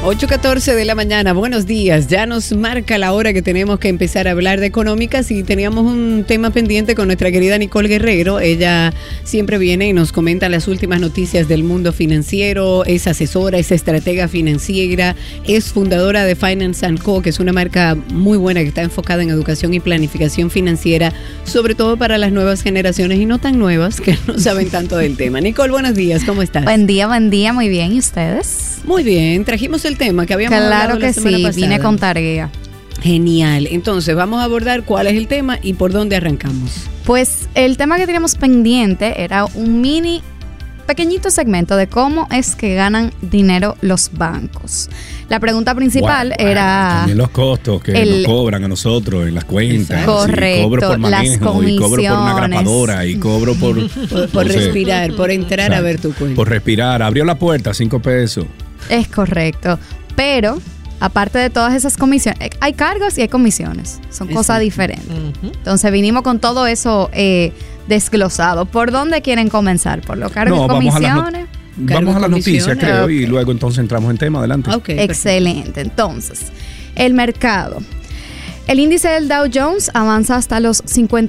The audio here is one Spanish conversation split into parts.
8:14 de la mañana, buenos días. Ya nos marca la hora que tenemos que empezar a hablar de económicas y teníamos un tema pendiente con nuestra querida Nicole Guerrero. Ella siempre viene y nos comenta las últimas noticias del mundo financiero, es asesora, es estratega financiera, es fundadora de Finance & Co, que es una marca muy buena que está enfocada en educación y planificación financiera, sobre todo para las nuevas generaciones y no tan nuevas que no saben tanto del tema. Nicole, buenos días, ¿cómo estás? Buen día, muy bien. ¿Y ustedes? Muy bien, trajimos el tema que habíamos hablado la semana pasada. Vine con tarea. Genial, entonces vamos a abordar cuál es el tema y por dónde arrancamos. Pues el tema que teníamos pendiente era un pequeñito segmento de cómo es que ganan dinero los bancos. La pregunta principal era... También los costos que nos cobran a nosotros en las cuentas. Correcto, y cobro por manejo, y cobro por una grapadora, y cobro por respirar, por entrar a ver tu cuenta. Por respirar, abrió la puerta, 5 pesos. Es correcto, pero aparte de todas esas comisiones, hay cargos y hay comisiones, son cosas diferentes. Entonces vinimos con todo eso desglosado. ¿Por dónde quieren comenzar? ¿Por los cargos y comisiones? Vamos a las noticias, creo, y luego entonces entramos en tema. Adelante. Excelente. Entonces, el mercado. El índice del Dow Jones avanza hasta los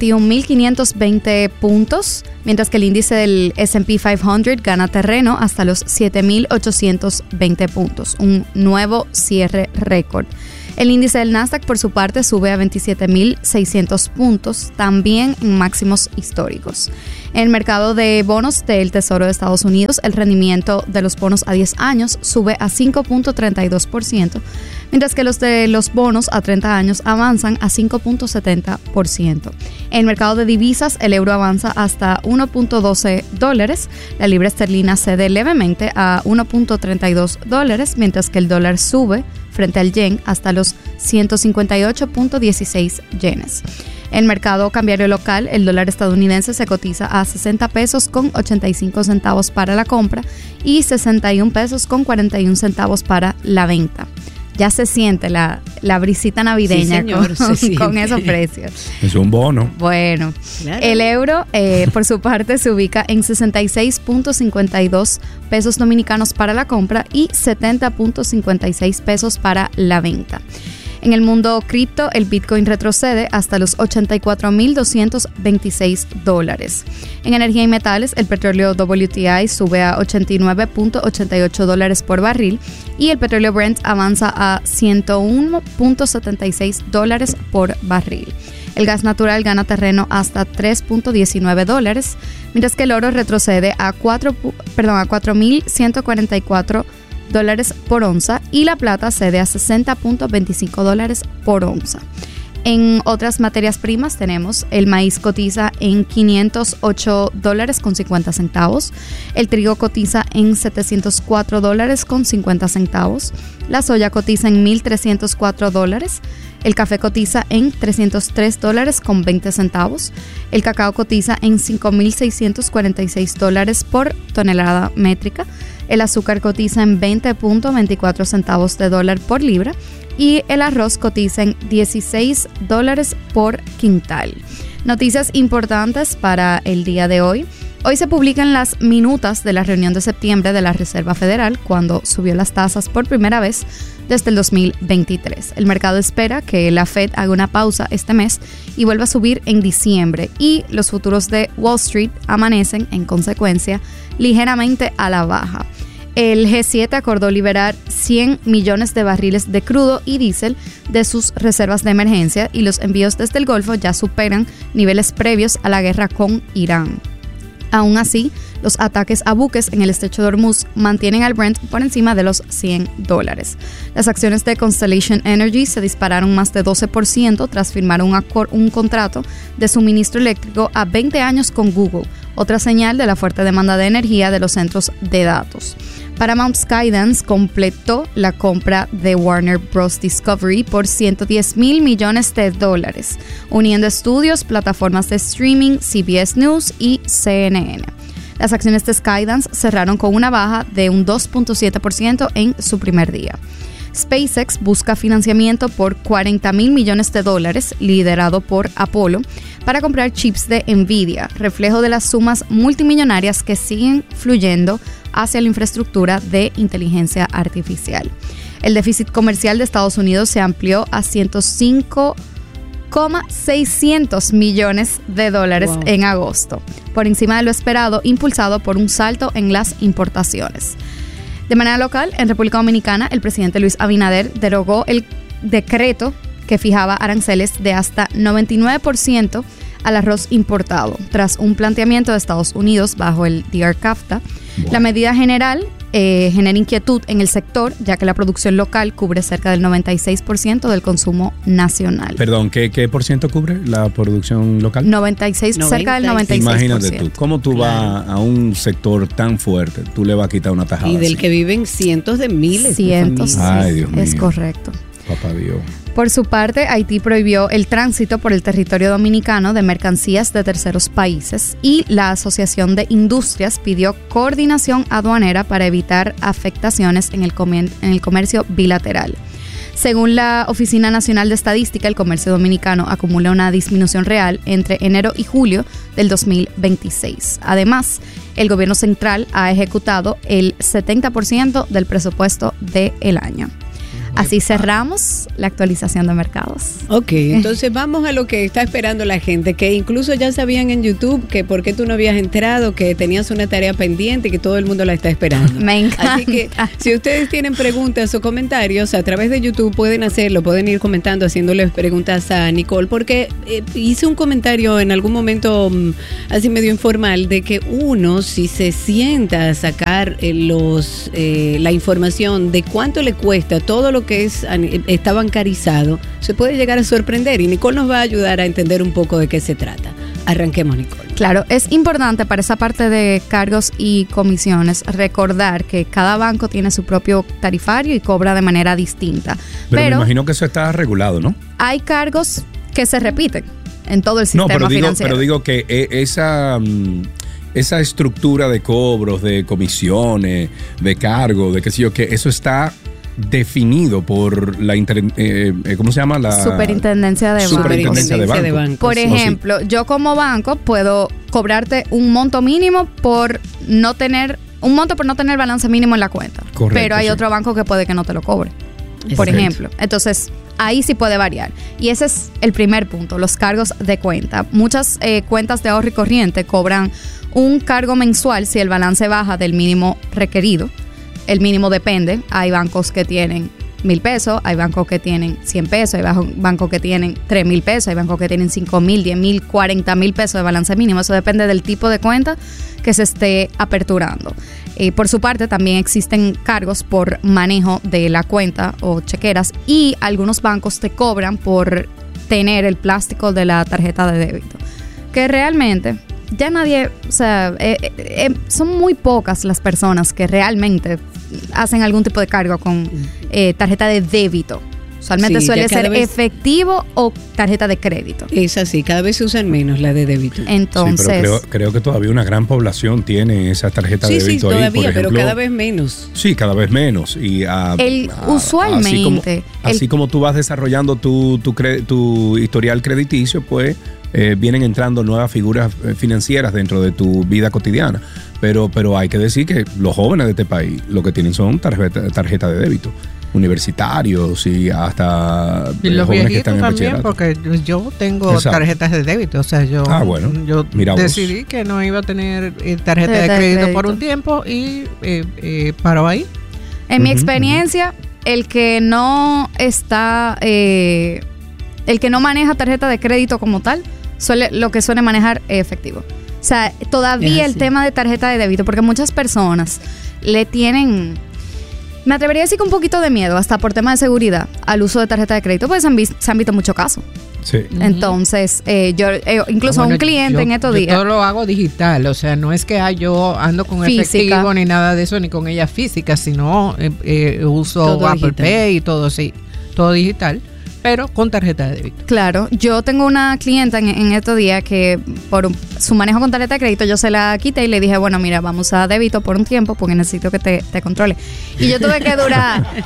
51.520 puntos, mientras que el índice del S&P 500 gana terreno hasta los 7.820 puntos, un nuevo cierre récord. El índice del Nasdaq, por su parte, sube a 27.600 puntos, también en máximos históricos. En el mercado de bonos del Tesoro de Estados Unidos, el rendimiento de los bonos a 10 años sube a 5.32%, mientras que los de los bonos a 30 años avanzan a 5.70%. En el mercado de divisas, el euro avanza hasta $1.12, la libra esterlina cede levemente a $1.32, mientras que el dólar sube frente al yen hasta los 158.16 yenes. En el mercado cambiario local, el dólar estadounidense se cotiza a 60 pesos con 85 centavos para la compra y 61 pesos con 41 centavos para la venta. Ya se siente la brisita navideña, sí, con esos precios. Es un bono. Bueno, claro. El euro, por su parte, se ubica en 66.52 pesos dominicanos para la compra y 70.56 pesos para la venta. En el mundo cripto, el Bitcoin retrocede hasta los $84.226. En energía y metales, el petróleo WTI sube a $89.88 por barril y el petróleo Brent avanza a $101.76 por barril. El gas natural gana terreno hasta $3.19, mientras que el oro retrocede a $4.144 por onza y la plata cede a $60.25 por onza. En otras materias primas tenemos el maíz cotiza en $508.50, el trigo cotiza en $704.50, la soya cotiza en $1,304, el café cotiza en $303.20, el cacao cotiza en $5,646 por tonelada métrica, el azúcar cotiza en 20.24 centavos de dólar por libra y el arroz cotiza en $16 por quintal. Noticias importantes para el día de hoy. Hoy se publican las minutas de la reunión de septiembre de la Reserva Federal, cuando subió las tasas por primera vez desde el 2023. El mercado espera que la Fed haga una pausa este mes y vuelva a subir en diciembre, y los futuros de Wall Street amanecen, en consecuencia, ligeramente a la baja. El G7 acordó liberar 100 millones de barriles de crudo y diésel de sus reservas de emergencia, y los envíos desde el Golfo ya superan niveles previos a la guerra con Irán. Aún así, los ataques a buques en el estrecho de Hormuz mantienen al Brent por encima de los $100. Las acciones de Constellation Energy se dispararon más de 12% tras firmar un contrato de suministro eléctrico a 20 años con Google, otra señal de la fuerte demanda de energía de los centros de datos. Paramount Skydance completó la compra de Warner Bros. Discovery por $110 mil millones, uniendo estudios, plataformas de streaming, CBS News y CNN. Las acciones de Skydance cerraron con una baja de un 2.7% en su primer día. SpaceX busca financiamiento por $40 mil millones, liderado por Apollo, para comprar chips de Nvidia, reflejo de las sumas multimillonarias que siguen fluyendo hacia la infraestructura de inteligencia artificial. El déficit comercial de Estados Unidos se amplió a 105,600 millones de dólares en agosto, por encima de lo esperado, impulsado por un salto en las importaciones. De manera local, en República Dominicana, el presidente Luis Abinader derogó el decreto que fijaba aranceles de hasta 99% al arroz importado, tras un planteamiento de Estados Unidos bajo el DR-CAFTA. La medida general genera inquietud en el sector, ya que la producción local cubre cerca del 96% del consumo nacional. Perdón, ¿qué por ciento cubre la producción local? 96, cerca del 96%. Imagínate tú, ¿cómo tú vas a un sector tan fuerte? Tú le vas a quitar una tajada. Y del así, que viven cientos de miles cientos, de familias. Ay, Dios mío. Es correcto. Papá Dios. Por su parte, Haití prohibió el tránsito por el territorio dominicano de mercancías de terceros países y la Asociación de Industrias pidió coordinación aduanera para evitar afectaciones en el comercio bilateral. Según la Oficina Nacional de Estadística, el comercio dominicano acumula una disminución real entre enero y julio del 2026. Además, el gobierno central ha ejecutado el 70% del presupuesto del año. Así cerramos la actualización de mercados. Ok, entonces vamos a lo que está esperando la gente, que incluso ya sabían en YouTube que por qué tú no habías entrado, que tenías una tarea pendiente y que todo el mundo la está esperando. Me encanta. Así que si ustedes tienen preguntas o comentarios a través de YouTube pueden hacerlo, pueden ir comentando, haciéndoles preguntas a Nicole, porque hice un comentario en algún momento así medio informal de que uno, si se sienta a sacar la información de cuánto le cuesta todo lo que está bancarizado, se puede llegar a sorprender, y Nicole nos va a ayudar a entender un poco de qué se trata. Arranquemos, Nicole. Claro, es importante para esa parte de cargos y comisiones recordar que cada banco tiene su propio tarifario y cobra de manera distinta. Pero me imagino que eso está regulado, ¿no? Hay cargos que se repiten en todo el sistema financiero. Pero digo que esa estructura de cobros, de comisiones, de cargo, de qué sé yo, que eso está definido por la ¿cómo se llama? La Superintendencia de Bancos. Por ejemplo, yo como banco puedo cobrarte un monto mínimo por no tener balance mínimo en la cuenta. Correcto, pero hay otro banco que puede que no te lo cobre. Por ejemplo. Entonces, ahí sí puede variar. Y ese es el primer punto, los cargos de cuenta. Muchas cuentas de ahorro y corriente cobran un cargo mensual si el balance baja del mínimo requerido. El mínimo depende. Hay bancos que tienen 1,000 pesos, hay bancos que tienen 100 pesos, hay bancos que tienen 3,000 pesos, hay bancos que tienen 5,000, 10,000, 40,000 pesos de balance mínimo. Eso depende del tipo de cuenta que se esté aperturando. Por su parte, también existen cargos por manejo de la cuenta o chequeras, y algunos bancos te cobran por tener el plástico de la tarjeta de débito. Que realmente ya nadie, o sea, son muy pocas las personas que realmente hacen algún tipo de cargo con tarjeta de débito. Usualmente suele ser efectivo o tarjeta de crédito. Es así, cada vez se usan menos la de débito. Entonces, sí, pero creo que todavía una gran población tiene esa tarjeta de débito. Sí, todavía, ahí, por ejemplo, pero cada vez menos. Sí, cada vez menos. Y usualmente, así como tú vas desarrollando tu historial crediticio, pues vienen entrando nuevas figuras financieras dentro de tu vida cotidiana. Pero hay que decir que los jóvenes de este país lo que tienen son tarjeta de débito. Universitarios y hasta y los jóvenes que están en bachillerato. Porque yo tengo tarjetas de débito, o sea, yo decidí que no iba a tener tarjeta de crédito por un tiempo y paró ahí. En mi experiencia, el que no maneja tarjeta de crédito como tal, lo que suele manejar es efectivo. O sea, todavía el tema de tarjeta de débito, porque muchas personas le tienen, me atrevería a decir que un poquito de miedo, hasta por tema de seguridad, al uso de tarjeta de crédito, pues se han visto muchos casos. Sí. Entonces, yo incluso un cliente en estos días. Yo todo lo hago digital, o sea, no es que yo ando con efectivo ni nada de eso, ni con ella física, sino uso todo Apple digital. Pay y todo, sí, todo digital, pero con tarjeta de débito. Claro, yo tengo una clienta en estos días que por su manejo con tarjeta de crédito yo se la quité y le dije, bueno, mira, vamos a débito por un tiempo porque necesito que te controle. Y yo tuve que durar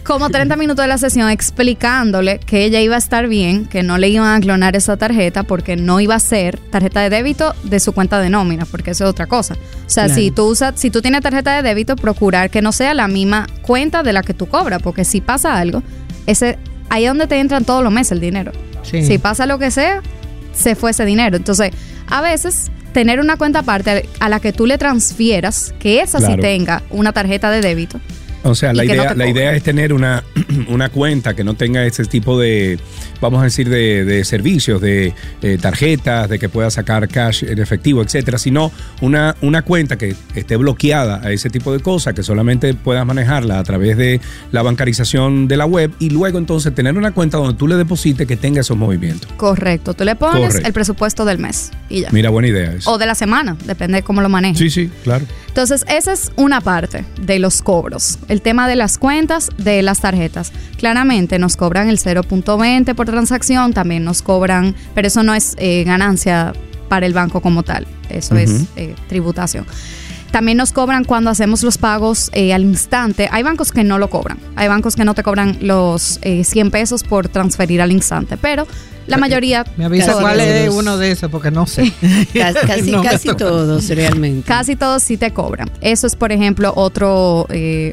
como 30 minutos de la sesión explicándole que ella iba a estar bien, que no le iban a clonar esa tarjeta porque no iba a ser tarjeta de débito de su cuenta de nómina, porque eso es otra cosa. O sea, claro. si tú tienes tarjeta de débito, procurar que no sea la misma cuenta de la que tú cobras, porque si pasa algo, ahí es donde te entran todos los meses el dinero. Sí. Si pasa lo que sea, se fue ese dinero. Entonces, a veces tener una cuenta aparte a la que tú le transfieras, que esa claro. sí tenga una tarjeta de débito. O sea, la idea es tener una cuenta que no tenga ese tipo de, vamos a decir, de servicios, de tarjetas, de que pueda sacar cash en efectivo, etcétera, sino una cuenta que esté bloqueada a ese tipo de cosas, que solamente puedas manejarla a través de la bancarización de la web y luego entonces tener una cuenta donde tú le deposites que tenga esos movimientos. Correcto. Tú le pones el presupuesto del mes y ya. Mira, buena idea eso. O de la semana, depende de cómo lo manejes. Sí, claro. Entonces, esa es una parte de los cobros. El tema de las cuentas, de las tarjetas. Claramente nos cobran el 0.20 por transacción, también nos cobran, pero eso no es ganancia para el banco como tal, eso es tributación. También nos cobran cuando hacemos los pagos al instante. Hay bancos que no lo cobran. Hay bancos que no te cobran los 100 pesos por transferir al instante. Pero la mayoría... Me avisa cuál es uno de esos porque no sé. Casi todos realmente. Casi todos sí te cobran. Eso es, por ejemplo, otro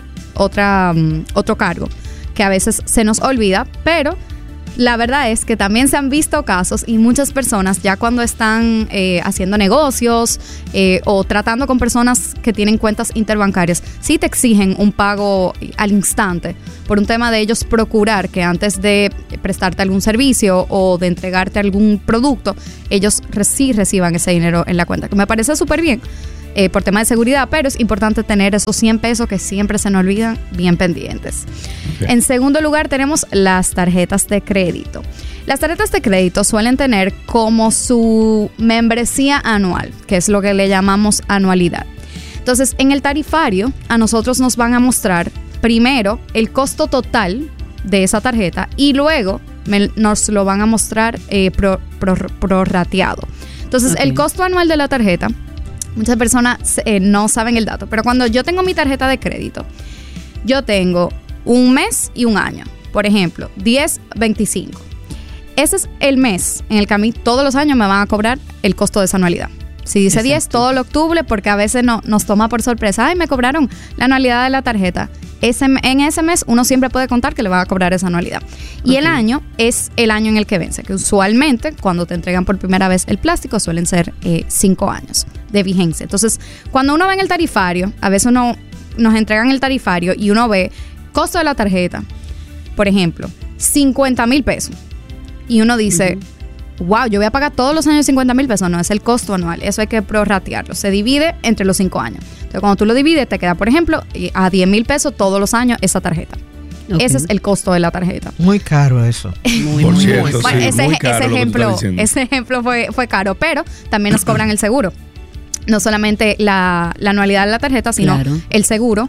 cargo que a veces se nos olvida, pero... La verdad es que también se han visto casos y muchas personas ya cuando están haciendo negocios o tratando con personas que tienen cuentas interbancarias, sí te exigen un pago al instante por un tema de ellos procurar que antes de prestarte algún servicio o de entregarte algún producto, ellos sí reciban ese dinero en la cuenta, que me parece súper bien. Por tema de seguridad, pero es importante tener esos 100 pesos que siempre se nos olvidan bien pendientes. Okay. En segundo lugar tenemos las tarjetas de crédito. Las tarjetas de crédito suelen tener como su membresía anual, que es lo que le llamamos anualidad. Entonces, en el tarifario, a nosotros nos van a mostrar primero el costo total de esa tarjeta y luego nos lo van a mostrar prorrateado. Entonces, el costo anual de la tarjeta, muchas personas no saben el dato, pero cuando yo tengo mi tarjeta de crédito, yo tengo un mes y un año. Por ejemplo, 10-25. Ese es el mes en el que a mí todos los años me van a cobrar el costo de esa anualidad. Si dice Exacto. 10, todo el octubre, porque a veces nos toma por sorpresa. Ay, me cobraron la anualidad de la tarjeta. En ese mes uno siempre puede contar que le van a cobrar esa anualidad. Y el año es el año en el que vence, que usualmente cuando te entregan por primera vez el plástico suelen ser 5 años de vigencia. Entonces, cuando uno ve en el tarifario, a veces nos entregan el tarifario y uno ve costo de la tarjeta, por ejemplo, 50,000 pesos. Y uno dice, wow, yo voy a pagar todos los años 50,000 pesos. No, es el costo anual. Eso hay que prorratearlo. Se divide entre los 5 años. Entonces, cuando tú lo divides, te queda, por ejemplo, a 10,000 pesos todos los años esa tarjeta. Okay. Ese es el costo de la tarjeta. Muy caro eso. Muy cierto, bueno, sí, ese ejemplo fue caro, pero también nos cobran el seguro. No solamente la anualidad de la tarjeta, sino el seguro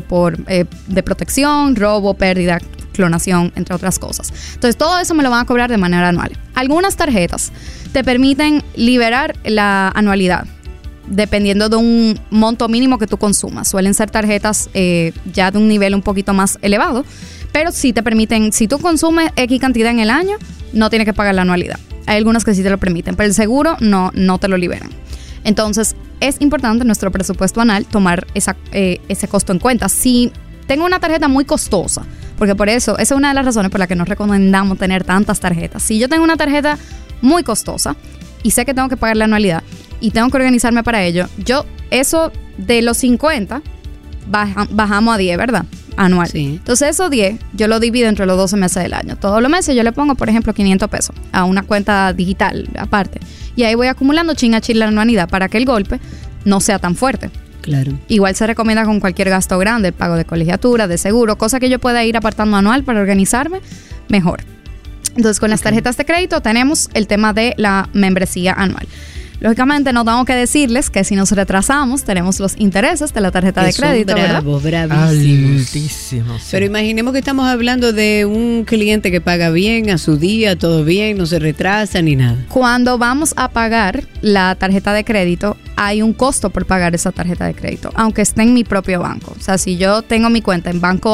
de protección, robo, pérdida, clonación, entre otras cosas. Entonces, todo eso me lo van a cobrar de manera anual. Algunas tarjetas te permiten liberar la anualidad dependiendo de un monto mínimo que tú consumas. Suelen ser tarjetas ya de un nivel un poquito más elevado, pero sí te permiten, si tú consumes X cantidad en el año, no tienes que pagar la anualidad. Hay algunas que sí te lo permiten, pero el seguro no te lo liberan. Entonces, es importante en nuestro presupuesto anual tomar ese costo en cuenta. Si tengo una tarjeta muy costosa, porque por eso, esa es una de las razones por las que no recomendamos tener tantas tarjetas. Si yo tengo una tarjeta muy costosa y sé que tengo que pagar la anualidad y tengo que organizarme para ello, eso de los 50 bajamos a 10, ¿verdad? Anual. Sí. Entonces, esos 10 yo lo divido entre los 12 meses del año. Todos los meses yo le pongo, por ejemplo, 500 pesos a una cuenta digital aparte. Y ahí voy acumulando chin a chin la anualidad para que el golpe no sea tan fuerte. Claro. Igual se recomienda con cualquier gasto grande, el pago de colegiatura, de seguro, cosa que yo pueda ir apartando anual para organizarme mejor. Entonces, con las tarjetas de crédito tenemos el tema de la membresía anual. Lógicamente, no tengo que decirles que si nos retrasamos, tenemos los intereses de la tarjeta de crédito, ¿verdad? Altísimos. Sí. Pero imaginemos que estamos hablando de un cliente que paga bien, a su día, todo bien, no se retrasa ni nada. Cuando vamos a pagar la tarjeta de crédito, hay un costo por pagar esa tarjeta de crédito, aunque esté en mi propio banco. O sea, si yo tengo mi cuenta en Banco A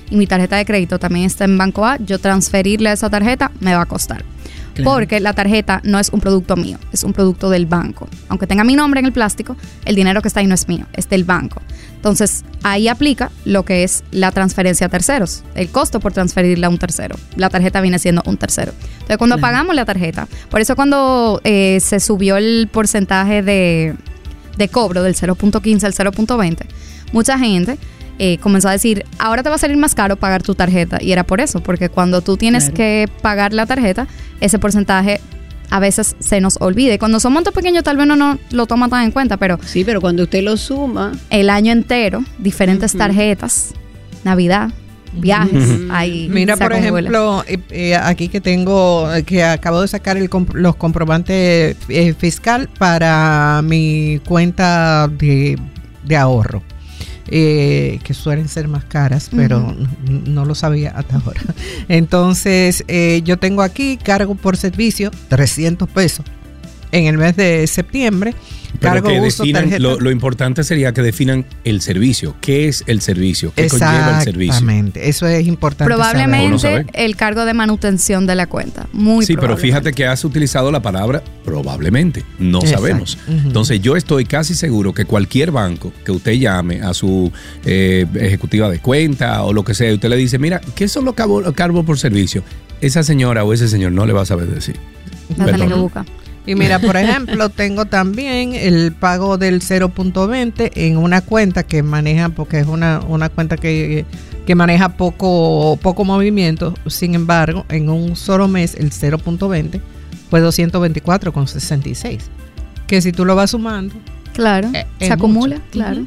y mi tarjeta de crédito también está en Banco A, yo transferirle a esa tarjeta me va a costar. Claro. Porque la tarjeta no es un producto mío, es un producto del banco. Aunque tenga mi nombre en el plástico, el dinero que está ahí no es mío, es del banco. Entonces, ahí aplica lo que es la transferencia a terceros, el costo por transferirla a un tercero. La tarjeta viene siendo un tercero. Entonces, cuando pagamos la tarjeta, por eso cuando se subió el porcentaje de cobro del 0.15 al 0.20, mucha gente comenzó a decir, ahora te va a salir más caro pagar tu tarjeta. Y era por eso, porque cuando tú tienes que pagar la tarjeta, ese porcentaje a veces se nos olvida. Y cuando son montos pequeños tal vez no lo toma tan en cuenta, pero... Sí, pero cuando usted lo suma... El año entero, diferentes tarjetas, Navidad, viajes, ahí... Mira, por ejemplo, aquí que acabo de sacar los comprobantes fiscal para mi cuenta de ahorro. Que suelen ser más caras, pero no lo sabía hasta ahora. Entonces, yo tengo aquí cargo por servicio, 300 pesos en el mes de septiembre. Pero cargo, que uso, tarjeta. Lo importante sería que definan el servicio. ¿Qué es el servicio? ¿Qué conlleva el servicio? Exactamente, eso es importante. Probablemente el cargo de manutención de la cuenta. Sí, pero fíjate que has utilizado la palabra probablemente. No sabemos. Entonces, yo estoy casi seguro que cualquier banco que usted llame a su ejecutiva de cuenta o lo que sea, y usted le dice, mira, ¿qué son los cargos por servicio? Esa señora o ese señor no le va a saber decir. Y mira, por ejemplo, tengo también el pago del 0.20 en una cuenta que maneja, porque es una cuenta que maneja poco movimiento. Sin embargo, en un solo mes el 0.20 fue 224,66. Que si tú lo vas sumando, claro, se acumula, mucho. Claro.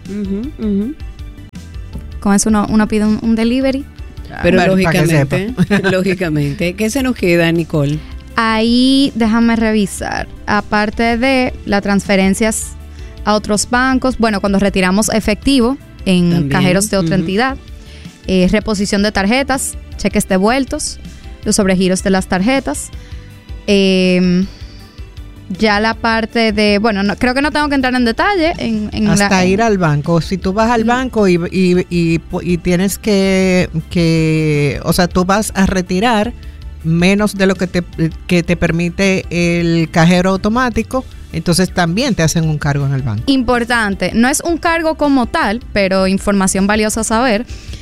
Con eso uno pide un delivery. Pero lógicamente, ¿qué se nos queda, Nicole? Ahí déjame revisar, aparte de las transferencias a otros bancos, bueno, cuando retiramos efectivo en también, cajeros de otra entidad, reposición de tarjetas, cheques devueltos, los sobregiros de las tarjetas, ya la parte de, bueno, creo que no tengo que entrar en detalle. Hasta ir al banco. Si tú vas al banco y tienes que, o sea, tú vas a retirar menos de lo que te permite el cajero automático, entonces también te hacen un cargo en el banco. Importante, no es un cargo como tal, pero información valiosa a saber.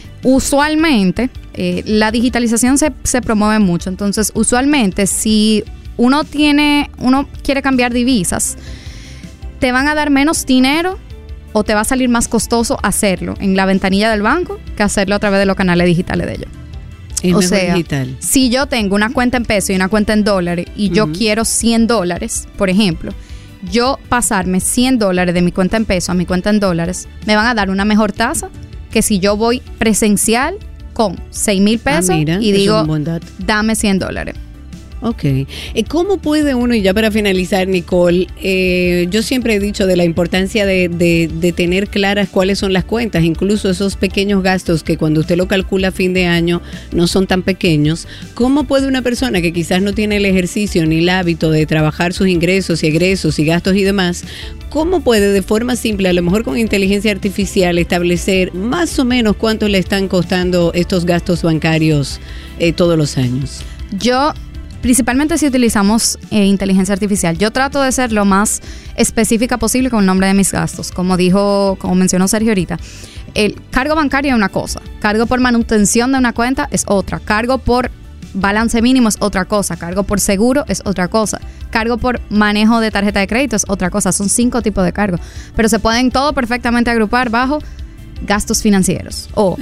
Usualmente, la digitalización se promueve mucho, entonces usualmente si uno quiere cambiar divisas, te van a dar menos dinero o te va a salir más costoso hacerlo en la ventanilla del banco que hacerlo a través de los canales digitales de ellos. O sea, digital. Si yo tengo una cuenta en pesos y una cuenta en dólares y yo quiero $100, por ejemplo, yo pasarme $100 de mi cuenta en pesos a mi cuenta en dólares, me van a dar una mejor tasa que si yo voy presencial con 6,000 pesos y digo, dame $100. Ok. ¿Cómo puede uno, y ya para finalizar, Nicole, yo siempre he dicho de la importancia de tener claras cuáles son las cuentas, incluso esos pequeños gastos que cuando usted lo calcula a fin de año no son tan pequeños? ¿Cómo puede una persona que quizás no tiene el ejercicio ni el hábito de trabajar sus ingresos y egresos y gastos y demás, cómo puede de forma simple, a lo mejor con inteligencia artificial, establecer más o menos cuánto le están costando estos gastos bancarios todos los años? Principalmente si utilizamos inteligencia artificial, yo trato de ser lo más específica posible con el nombre de mis gastos. Como mencionó Sergio ahorita, el cargo bancario es una cosa, cargo por manutención de una cuenta es otra, cargo por balance mínimo es otra cosa, cargo por seguro es otra cosa, cargo por manejo de tarjeta de crédito es otra cosa. Son 5 tipos de cargos, pero se pueden todo perfectamente agrupar bajo gastos financieros o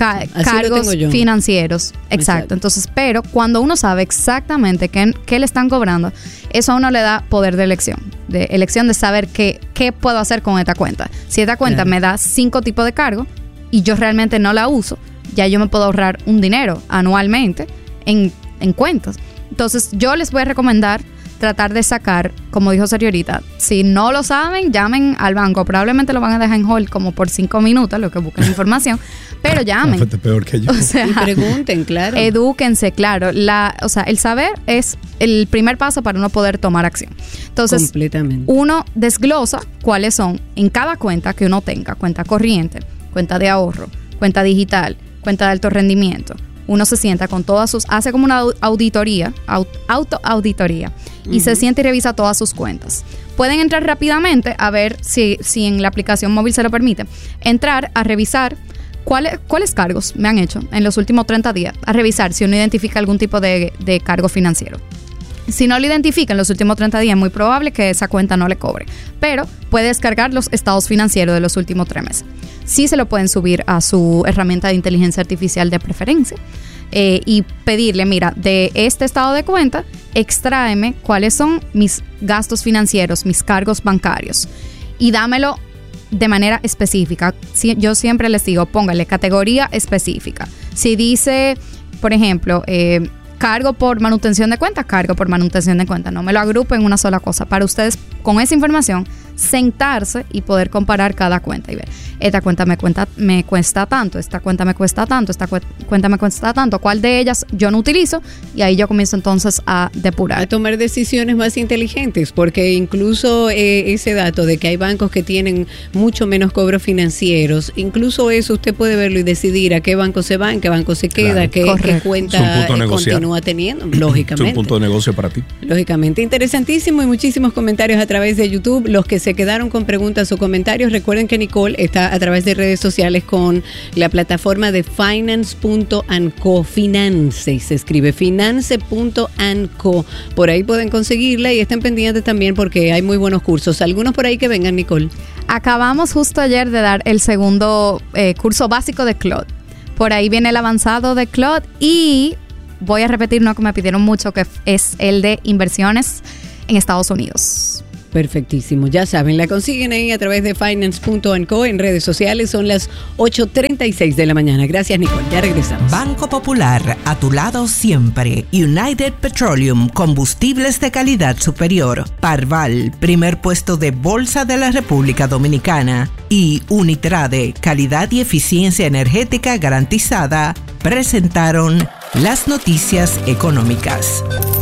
cargos financieros. Exacto. Entonces, pero cuando uno sabe exactamente qué le están cobrando, eso a uno le da poder de elección de saber qué puedo hacer con esta cuenta. Si esta cuenta me da 5 tipos de cargos y yo realmente no la uso, ya yo me puedo ahorrar un dinero anualmente en cuentas. Entonces, yo les voy a recomendar tratar de sacar, como dijo Sergio ahorita, si no lo saben, llamen al banco. Probablemente lo van a dejar en hold como por 5 minutos, lo que busquen información, pero llamen. No, peor que yo. O sea, y pregunten, claro. Edúquense, claro. O sea, el saber es el primer paso para uno poder tomar acción. Entonces, completamente. Uno desglosa cuáles son en cada cuenta que uno tenga, cuenta corriente, cuenta de ahorro, cuenta digital, cuenta de alto rendimiento. Uno se sienta con todas hace como una auditoría, autoauditoría, y se siente y revisa todas sus cuentas. Pueden entrar rápidamente a ver si en la aplicación móvil se lo permite, entrar a revisar cuáles cargos me han hecho en los últimos 30 días, a revisar si uno identifica algún tipo de cargo financiero. Si no lo identifica en los últimos 30 días, es muy probable que esa cuenta no le cobre, pero puede descargar los estados financieros de los últimos 3 meses. Sí se lo pueden subir a su herramienta de inteligencia artificial de preferencia y pedirle, mira, de este estado de cuenta, extráeme cuáles son mis gastos financieros, mis cargos bancarios y dámelo de manera específica. Yo siempre les digo, póngale categoría específica. Si dice, por ejemplo, cargo por manutención de cuenta, no me lo agrupo en una sola cosa, para ustedes con esa información sentarse y poder comparar cada cuenta y ver, esta cuenta me cuesta tanto, esta cuenta me cuesta tanto, esta cuenta me cuesta tanto, cuál de ellas yo no utilizo, y ahí yo comienzo entonces a depurar. A tomar decisiones más inteligentes, porque incluso ese dato de que hay bancos que tienen mucho menos cobros financieros, incluso eso usted puede verlo y decidir a qué banco se va, en qué banco se queda, claro, qué cuenta continúa teniendo, lógicamente. Es un punto de negocio para ti. Lógicamente, interesantísimo, y muchísimos comentarios a través de YouTube. Los que se quedaron con preguntas o comentarios, recuerden que Nicole está a través de redes sociales con la plataforma de finance.anco, finance, se escribe finance.anco, por ahí pueden conseguirla y estén pendientes también porque hay muy buenos cursos, algunos por ahí que vengan, Nicole. Acabamos justo ayer de dar el segundo curso básico de Claude, por ahí viene el avanzado de Claude y voy a repetir uno que me pidieron mucho, que es el de inversiones en Estados Unidos. Perfectísimo, ya saben, la consiguen ahí a través de finance.anco en redes sociales. Son las 8:36 de la mañana. Gracias, Nicole, ya regresamos. Banco Popular, a tu lado siempre. United Petroleum, combustibles de calidad superior. Parval, primer puesto de bolsa de la República Dominicana. Y Unitrade, calidad y eficiencia energética garantizada, presentaron las noticias económicas.